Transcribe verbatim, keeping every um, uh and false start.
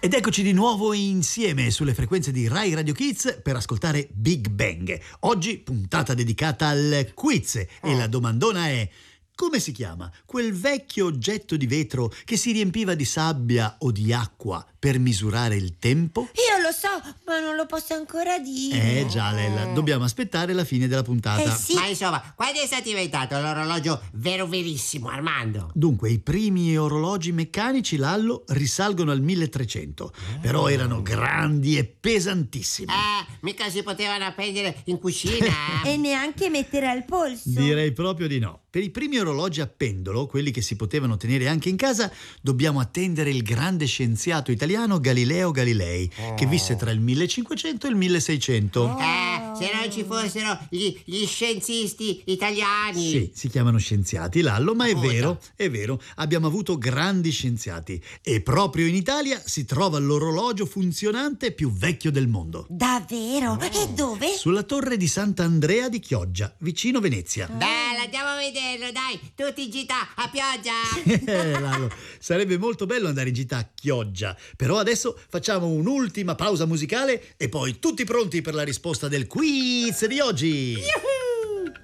Ed eccoci di nuovo insieme sulle frequenze di Rai Radio Kids per ascoltare Big Bang. Oggi puntata dedicata al quiz e la domandona è: come si chiama quel vecchio oggetto di vetro che si riempiva di sabbia o di acqua per misurare il tempo? Io lo so, ma non lo posso ancora dire. Eh già, Lella, dobbiamo aspettare la fine della puntata. Eh sì. Ma insomma, quando è stato inventato l'orologio vero verissimo, Armando? Dunque, i primi orologi meccanici, Lallo, risalgono al milletrecento, però erano grandi e pesantissimi. Eh, mica si potevano appendere in cucina. E neanche mettere al polso. Direi proprio di no. Per i primi orologi a pendolo, quelli che si potevano tenere anche in casa, dobbiamo attendere il grande scienziato italiano Galileo Galilei, oh. che visse tra il millecinquecento e il milleseicento. Oh. Eh, se non ci fossero gli, gli scienzisti italiani. Sì, si chiamano scienziati, Lallo, ma è Oh, vero, è vero, abbiamo avuto grandi scienziati. E proprio in Italia si trova l'orologio funzionante più vecchio del mondo. Davvero? Oh. E dove? Sulla torre di Sant'Andrea di Chioggia, vicino Venezia. Bella, andiamo a vedere. Dai, tutti in gita a pioggia. Eh, Lalo, sarebbe molto bello andare in gita a Chioggia, però adesso facciamo un'ultima pausa musicale e poi tutti pronti per la risposta del quiz di oggi. Yuhu!